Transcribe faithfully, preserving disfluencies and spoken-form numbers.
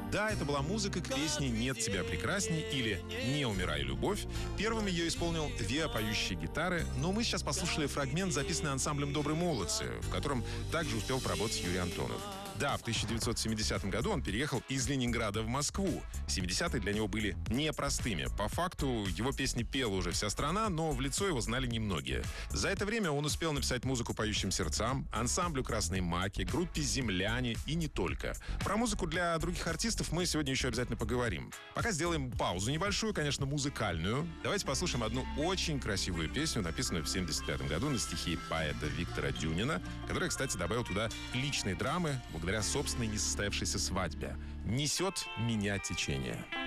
Да, это была музыка к песне «Нет тебя прекрасней» или «Не умирай, любовь». Первым ее исполнил Виа «Поющие гитары», но мы сейчас послушали фрагмент, записанный ансамблем «Добрые молодцы», в котором также успел поработать Юрий Антонов. Да, в тысяча девятьсот семидесятом году он переехал из Ленинграда в Москву. семидесятые для него были непростыми. По факту его песни пела уже вся страна, но в лицо его знали немногие. За это время он успел написать музыку «Поющим сердцам», ансамблю «Красные маки», группе «Земляне» и не только. Про музыку для других артистов мы сегодня еще обязательно поговорим. Пока сделаем паузу небольшую, конечно, музыкальную. Давайте послушаем одну очень красивую песню, написанную в семьдесят пятом году на стихи поэта Виктора Дюнина, который, кстати, добавил туда личные драмы благодаря собственной несостоявшейся свадьбе. «Несет меня течение».